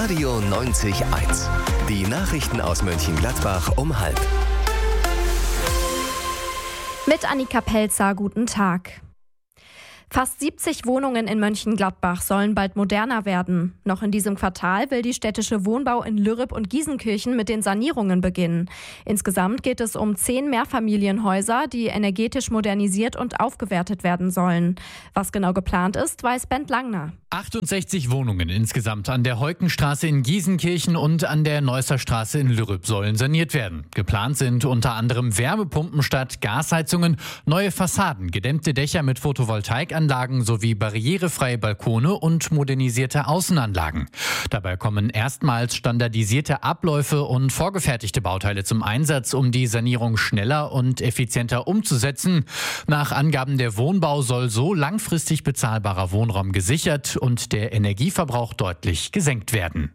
Radio 90.1. Die Nachrichten aus Mönchengladbach um 12:30. Mit Annika Pelzer, guten Tag. Fast 70 Wohnungen in Mönchengladbach sollen bald moderner werden. Noch in diesem Quartal will die städtische Wohnbau in Lürrep und Giesenkirchen mit den Sanierungen beginnen. Insgesamt geht es um 10 Mehrfamilienhäuser, die energetisch modernisiert und aufgewertet werden sollen. Was genau geplant ist, weiß Bent Langner. 68 Wohnungen insgesamt an der Heukenstraße in Giesenkirchen und an der Neusser Straße in Lürrep sollen saniert werden. Geplant sind unter anderem Wärmepumpen statt Gasheizungen, neue Fassaden, gedämmte Dächer mit Photovoltaikanlagen sowie barrierefreie Balkone und modernisierte Außenanlagen. Dabei kommen erstmals standardisierte Abläufe und vorgefertigte Bauteile zum Einsatz, um die Sanierung schneller und effizienter umzusetzen. Nach Angaben der Wohnbau soll so langfristig bezahlbarer Wohnraum gesichert und der Energieverbrauch deutlich gesenkt werden.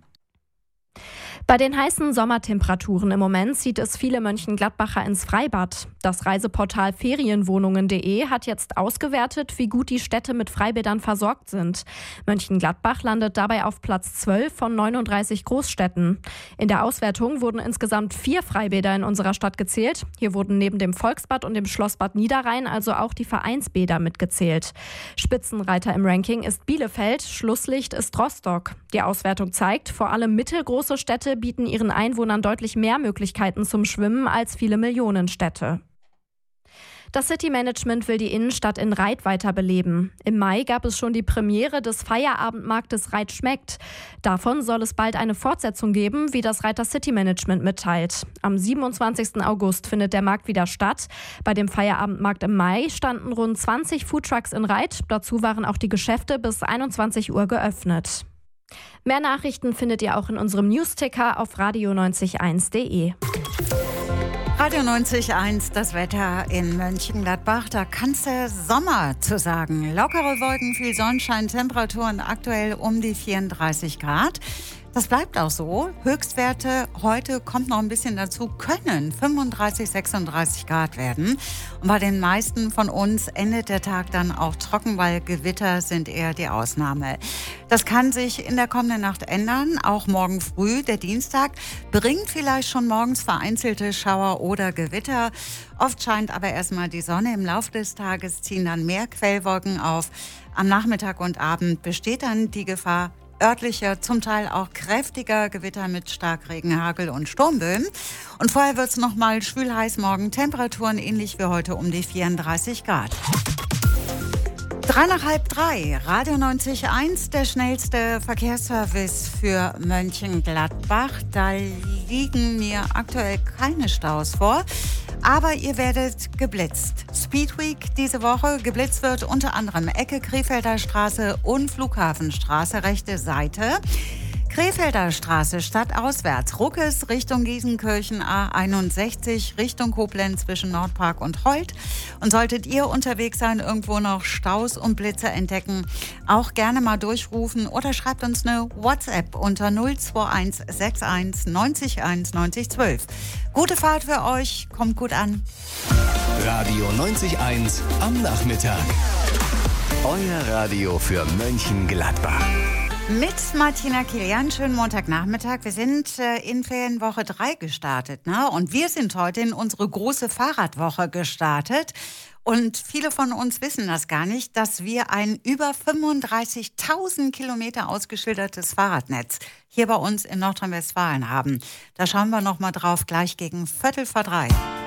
Bei den heißen Sommertemperaturen im Moment zieht es viele Mönchengladbacher ins Freibad. Das Reiseportal Ferienwohnungen.de hat jetzt ausgewertet, wie gut die Städte mit Freibädern versorgt sind. Mönchengladbach landet dabei auf Platz 12 von 39 Großstädten. In der Auswertung wurden insgesamt 4 Freibäder in unserer Stadt gezählt. Hier wurden neben dem Volksbad und dem Schlossbad Niederrhein also auch die Vereinsbäder mitgezählt. Spitzenreiter im Ranking ist Bielefeld, Schlusslicht ist Rostock. Die Auswertung zeigt, vor allem mittelgroße Städte bieten ihren Einwohnern deutlich mehr Möglichkeiten zum Schwimmen als viele Millionenstädte. Das City-Management will die Innenstadt in Reit weiterbeleben. Im Mai gab es schon die Premiere des Feierabendmarktes Reit schmeckt. Davon soll es bald eine Fortsetzung geben, wie das Reiter City-Management mitteilt. Am 27. August findet der Markt wieder statt. Bei dem Feierabendmarkt im Mai standen rund 20 Foodtrucks in Reit. Dazu waren auch die Geschäfte bis 21 Uhr geöffnet. Mehr Nachrichten findet ihr auch in unserem Newsticker auf radio901.de. Radio 90.1, das Wetter in Mönchengladbach. Da kann's der Sommer zu sagen. Lockere Wolken, viel Sonnenschein, Temperaturen aktuell um die 34 Grad. Das bleibt auch so. Höchstwerte heute kommt noch ein bisschen dazu, können 35, 36 Grad werden. Und bei den meisten von uns endet der Tag dann auch trocken, weil Gewitter sind eher die Ausnahme. Das kann sich in der kommenden Nacht ändern. Auch morgen früh, der Dienstag, bringt vielleicht schon morgens vereinzelte Schauer oder Gewitter. Oft scheint aber erstmal die Sonne. Im Laufe des Tages ziehen dann mehr Quellwolken auf. Am Nachmittag und Abend besteht dann die Gefahr örtlicher, zum Teil auch kräftiger Gewitter mit Starkregen, Hagel und Sturmböen. Und vorher wird es noch mal schwül heiß morgen. Temperaturen ähnlich wie heute um die 34 Grad. 3:30, Radio 90.1, der schnellste Verkehrsservice für Mönchengladbach. Da liegen mir aktuell keine Staus vor. Aber ihr werdet geblitzt. Speedweek diese Woche. Geblitzt wird unter anderem Ecke Krefelder Straße und Flughafenstraße, rechte Seite. Krefelder Straße stadtauswärts, Ruckes Richtung Giesenkirchen, A61 Richtung Koblenz zwischen Nordpark und Holt. Und solltet ihr unterwegs sein, irgendwo noch Staus und Blitze entdecken, auch gerne mal durchrufen oder schreibt uns eine WhatsApp unter 021 61 90 1 90 12. Gute Fahrt für euch, kommt gut an. Radio 90.1 am Nachmittag. Euer Radio für Mönchengladbach. Mit Martina Kilian, schönen Montagnachmittag. Wir sind in Ferienwoche 3 gestartet, ne? Und wir sind heute in unsere große Fahrradwoche gestartet. Und viele von uns wissen das gar nicht, dass wir ein über 35.000 Kilometer ausgeschildertes Fahrradnetz hier bei uns in Nordrhein-Westfalen haben. Da schauen wir noch mal drauf, gleich gegen 2:15.